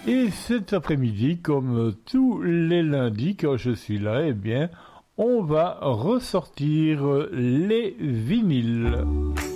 Et cet après-midi, comme tous les lundis quand je suis là, eh bien, on va ressortir les vinyles.